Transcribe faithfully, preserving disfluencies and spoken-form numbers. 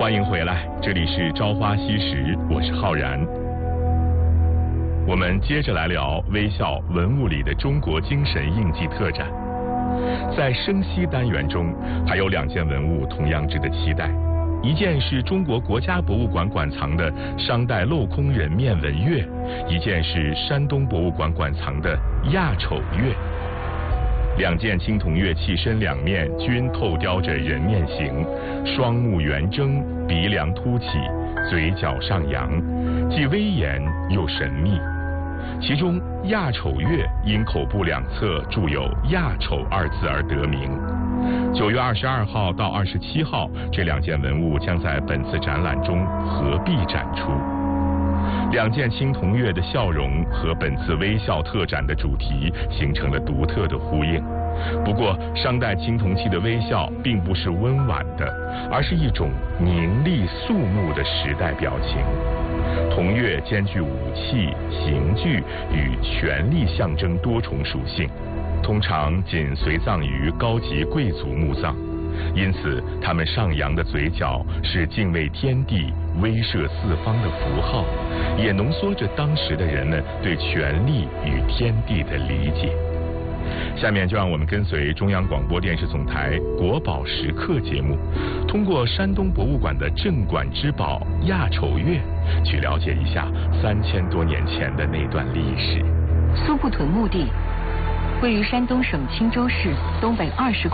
欢迎回来，这里是朝花夕拾，我是浩然。我们接着来聊微笑文物里的中国精神印记特展。在生息单元中，还有两件文物同样值得期待。一件是中国国家博物馆馆藏的商代镂空人面纹月，一件是山东博物馆馆藏的亚丑月。两件青铜乐器身两面均透雕着人面形，双目圆睁，鼻梁凸起，嘴角上扬，既威严又神秘。其中亚丑月因口部两侧铸有亚丑二字而得名。九月二十二号到二十七号，这两件文物将在本次展览中合璧展出。两件青铜月的笑容和本次微笑特展的主题形成了独特的呼应。不过，商代青铜器的微笑并不是温婉的，而是一种凝厉肃穆的时代表情。铜月兼具武器、刑具与权力象征多重属性，通常仅随葬于高级贵族墓葬，因此他们上扬的嘴角是敬畏天地、威慑四方的符号，也浓缩着当时的人们对权力与天地的理解。下面就让我们跟随中央广播电视总台国宝时刻节目，通过山东博物馆的镇馆之宝亚丑月，去了解一下三千多年前的那段历史。 苏埠屯墓地位于山东省青州市东北二十